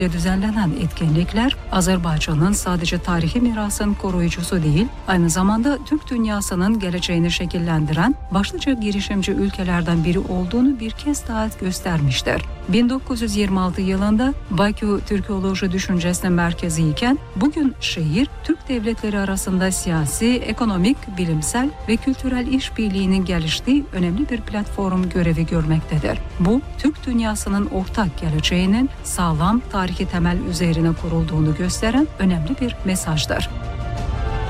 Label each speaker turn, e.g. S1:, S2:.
S1: düzenlenen etkinlikler, Azerbaycan'ın sadece tarihi mirasın koruyucusu değil, aynı zamanda Türk dünyasının geleceğini şekillendiren başlıca girişimci ülkelerden biri olduğunu bir kez daha göstermiştir. 1926 yılında Bakü Türkoloji düşüncesinin merkezi iken, bugün şehir, Türk devletleri arasında siyasi, ekonomik, bilimsel ve kültürel işbirliğinin geliştiği önemli bir platform görevi görmektedir. Bu, Türk dünyasının ortak geleceğinin sağlam tarihi temel üzerine kurulduğunu gösteren önemli bir mesajdır.